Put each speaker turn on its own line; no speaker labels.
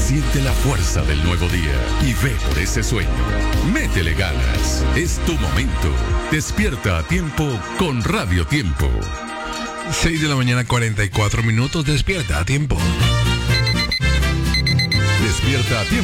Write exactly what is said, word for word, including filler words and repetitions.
Siente la fuerza del nuevo día y ve por ese sueño. Métele ganas. Es tu momento. Despierta a tiempo con Radio Tiempo.
seis de la mañana, cuarenta y cuatro minutos. Despierta a tiempo.
Despierta a tiempo.